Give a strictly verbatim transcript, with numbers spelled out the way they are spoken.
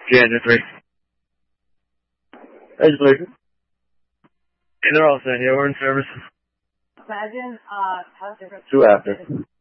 Gander three. Education. And they're all set. Yeah, we're in service. Imagine, uh, how different. Two after.